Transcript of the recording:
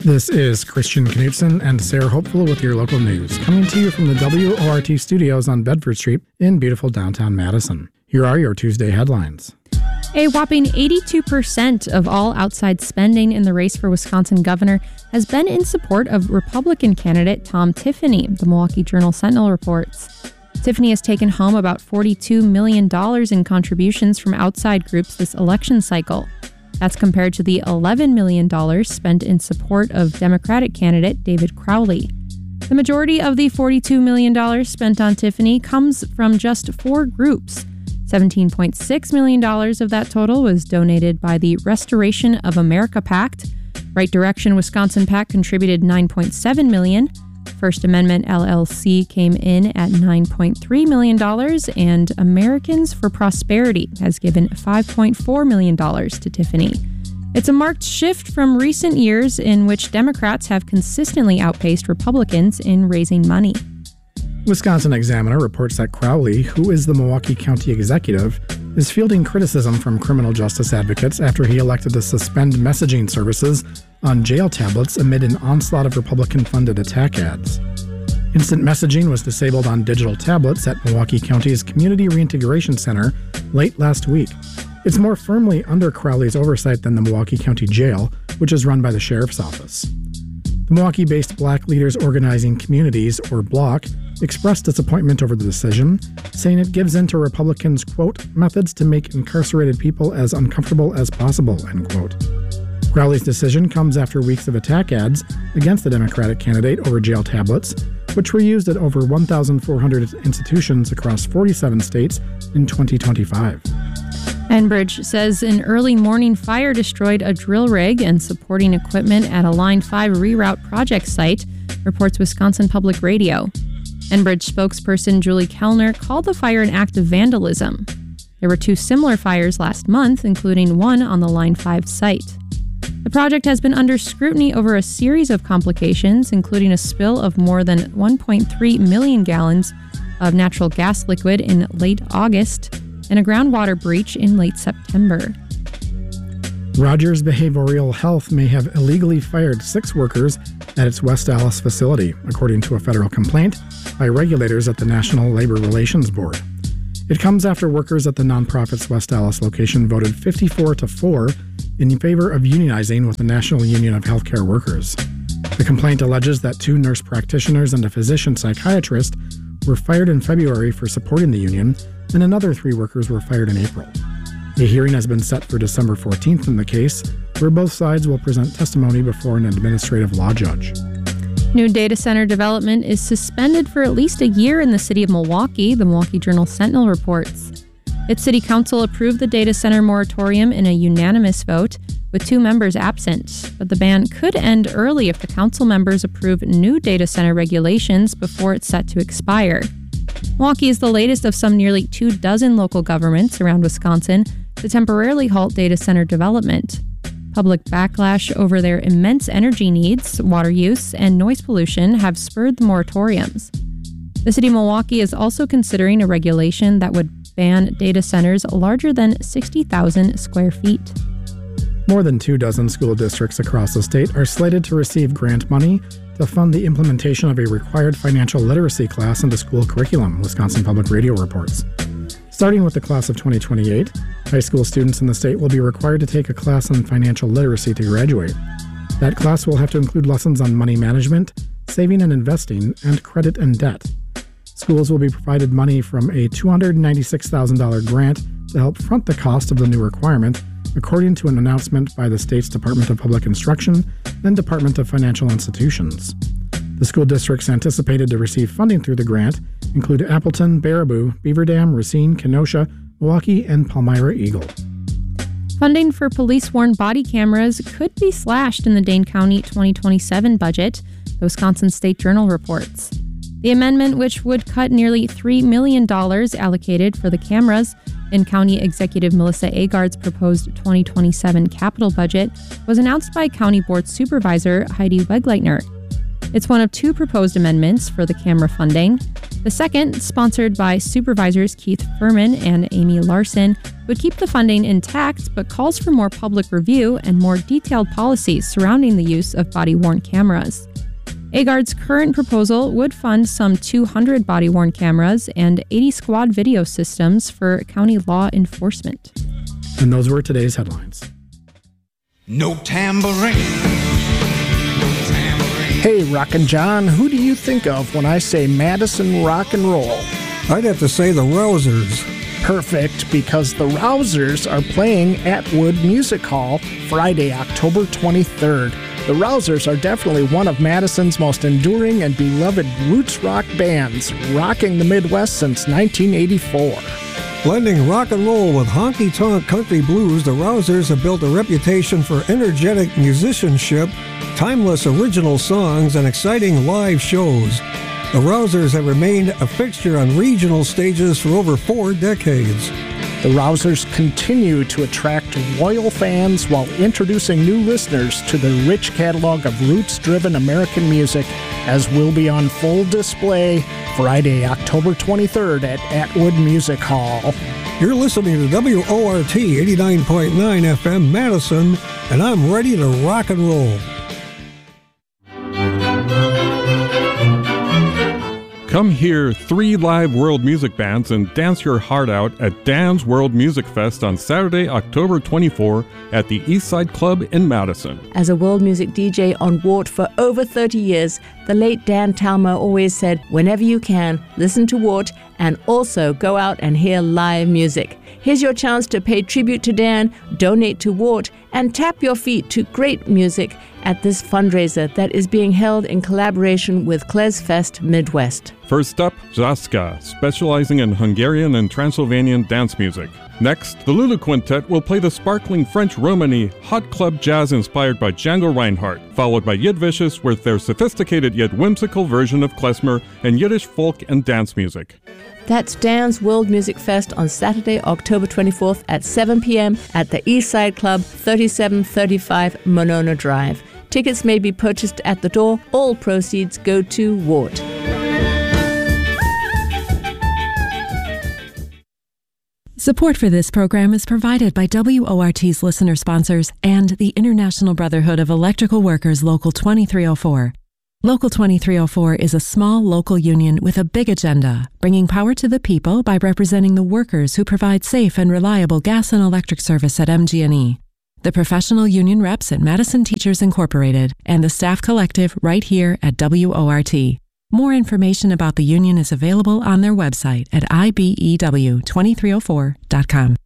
This is Christian Knutson and Sarah Hopeful with your local news, coming to you from the WORT studios on Bedford Street in beautiful downtown Madison. Here are your Tuesday headlines. A whopping 82% of all outside spending in the race for Wisconsin governor has been in support of Republican candidate Tom Tiffany, the Milwaukee Journal-Sentinel reports. Tiffany has taken home about $42 million in contributions from outside groups this election cycle. That's compared to the $11 million spent in support of Democratic candidate David Crowley. The majority of the $42 million spent on Tiffany comes from just 4 groups. $17.6 million of that total was donated by the Restoration of America PAC. Right Direction Wisconsin PAC contributed $9.7 million. First Amendment LLC came in at $9.3 million, and Americans for Prosperity has given $5.4 million to Tiffany. It's a marked shift from recent years in which Democrats have consistently outpaced Republicans in raising money. Wisconsin Examiner reports that Crowley, who is the Milwaukee County executive, is fielding criticism from criminal justice advocates after he elected to suspend messaging services on jail tablets amid an onslaught of Republican-funded attack ads. Instant messaging was disabled on digital tablets at Milwaukee County's Community Reintegration Center late last week. It's more firmly under Crowley's oversight than the Milwaukee County Jail, which is run by the Sheriff's Office. The Milwaukee-based Black Leaders Organizing Communities, or BLOC, expressed disappointment over the decision, saying it gives in to Republicans', quote, methods to make incarcerated people as uncomfortable as possible, end quote. Crowley's decision comes after weeks of attack ads against the Democratic candidate over jail tablets, which were used at over 1,400 institutions across 47 states in 2025. Enbridge says an early morning fire destroyed a drill rig and supporting equipment at a Line 5 reroute project site, reports Wisconsin Public Radio. Enbridge spokesperson Julie Kellner called the fire an act of vandalism. There were 2 similar fires last month, including one on the Line 5 site. The project has been under scrutiny over a series of complications, including a spill of more than 1.3 million gallons of natural gas liquid in late August and a groundwater breach in late September. Rogers Behavioral Health may have illegally fired 6 workers at its West Allis facility, according to a federal complaint by regulators at the National Labor Relations Board. It comes after workers at the nonprofit's West Allis location voted 54-4 in favor of unionizing with the National Union of Healthcare Workers. The complaint alleges that 2 nurse practitioners and a physician psychiatrist were fired in February for supporting the union, and another 3 workers were fired in April. A hearing has been set for December 14th in the case, where both sides will present testimony before an administrative law judge. New data center development is suspended for at least a year in the city of Milwaukee, the Milwaukee Journal-Sentinel reports. Its city council approved the data center moratorium in a unanimous vote, with 2 members absent. But the ban could end early if the council members approve new data center regulations before it's set to expire. Milwaukee is the latest of some nearly 24 local governments around Wisconsin to temporarily halt data center development. Public backlash over their immense energy needs, water use, and noise pollution have spurred the moratoriums. The city of Milwaukee is also considering a regulation that would ban data centers larger than 60,000 square feet. More than 24 school districts across the state are slated to receive grant money to fund the implementation of a required financial literacy class into school curriculum, Wisconsin Public Radio reports. Starting with the class of 2028, high school students in the state will be required to take a class on financial literacy to graduate. That class will have to include lessons on money management, saving and investing, and credit and debt. Schools will be provided money from a $296,000 grant to help front the cost of the new requirement, according to an announcement by the state's Department of Public Instruction and Department of Financial Institutions. The school districts anticipated to receive funding through the grant include Appleton, Baraboo, Beaver Dam, Racine, Kenosha, Milwaukee, and Palmyra Eagle. Funding for police-worn body cameras could be slashed in the Dane County 2027 budget, the Wisconsin State Journal reports. The amendment, which would cut nearly $3 million allocated for the cameras in County Executive Melissa Agard's proposed 2027 capital budget, was announced by County Board Supervisor Heidi Wegleitner. It's one of 2 proposed amendments for the camera funding. The second, sponsored by Supervisors Keith Furman and Amy Larson, would keep the funding intact but calls for more public review and more detailed policies surrounding the use of body-worn cameras. AGARD's current proposal would fund some 200 body-worn cameras and 80 squad video systems for county law enforcement. And those were today's headlines. No tambourine. Hey, Rockin' John, who do you think of when I say Madison rock and roll? I'd have to say the Rousers. Perfect, because the Rousers are playing at Wood Music Hall Friday, October 23rd. The Rousers are definitely one of Madison's most enduring and beloved roots rock bands, rocking the Midwest since 1984. Blending rock and roll with honky-tonk country blues, the Rousers have built a reputation for energetic musicianship, timeless original songs, and exciting live shows. The Rousers have remained a fixture on regional stages for over 4 decades. The Rousers continue to attract loyal fans while introducing new listeners to their rich catalog of roots-driven American music, as will be on full display Friday, October 23rd at Atwood Music Hall. You're listening to WORT 89.9 FM Madison, and I'm ready to rock and roll. Come hear 3 live world music bands and dance your heart out at Dan's World Music Fest on Saturday, October 24 at the Eastside Club in Madison. As a world music DJ on WORT for over 30 years, the late Dan Talma always said, whenever you can, listen to WORT and also go out and hear live music. Here's your chance to pay tribute to Dan, donate to WORT, and tap your feet to great music at this fundraiser that is being held in collaboration with Klezfest Midwest. First up, Jaska, specializing in Hungarian and Transylvanian dance music. Next, the Lulu Quintet will play the sparkling French Romany hot club jazz inspired by Django Reinhardt, followed by Yidvicious with their sophisticated yet whimsical version of klezmer and Yiddish folk and dance music. That's Dan's World Music Fest on Saturday, October 24th at 7 p.m. at the Eastside Club, 3735 Monona Drive. Tickets may be purchased at the door. All proceeds go to WORT. Support for this program is provided by WORT's listener sponsors and the International Brotherhood of Electrical Workers Local 2304. Local 2304 is a small local union with a big agenda, bringing power to the people by representing the workers who provide safe and reliable gas and electric service at MG&E. The professional union reps at Madison Teachers Incorporated and the staff collective right here at WORT. More information about the union is available on their website at ibew2304.com.